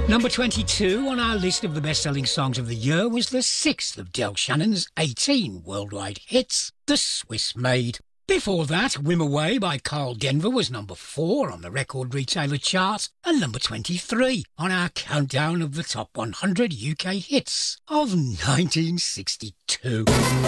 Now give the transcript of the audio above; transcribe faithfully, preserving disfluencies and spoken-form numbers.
Number twenty-two on our list of the best-selling songs of the year was the sixth of Del Shannon's eighteen worldwide hits, The Swiss Maid. Before that, Whim Away by Carl Denver was number four on the record retailer chart and number twenty-three on our countdown of the top one hundred U K hits of nineteen sixty-two.